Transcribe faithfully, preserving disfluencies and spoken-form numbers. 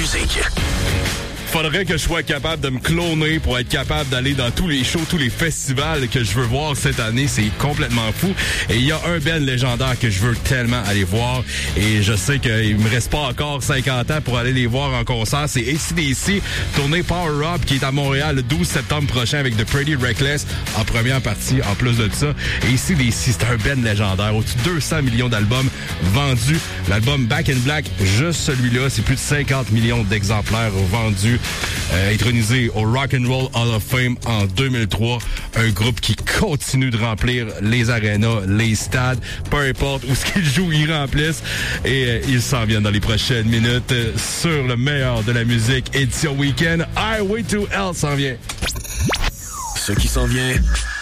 musique. Faudrait que je sois capable de me cloner pour être capable d'aller dans tous les shows, tous les festivals que je veux voir cette année. C'est complètement fou. Et il y a un band légendaire que je veux tellement aller voir. Et je sais qu'il me reste pas encore cinquante ans pour aller les voir en concert. C'est A C D C, tournée Power Up, qui est à Montréal le douze septembre prochain avec The Pretty Reckless en première partie. En plus de ça, A C D C, c'est un band légendaire. Au-dessus de deux cents millions d'albums vendus. L'album Back in Black, juste celui-là, c'est plus de cinquante millions d'exemplaires vendus. Euh, intronisé au Rock and Roll Hall of Fame en deux mille trois, un groupe qui continue de remplir les arénas, les stades, peu importe où ce qu'ils jouent, ils remplissent et euh, ils s'en viennent dans les prochaines minutes euh, sur le meilleur de la musique édition week-end. Highway to Hell s'en vient. Ce qui s'en vient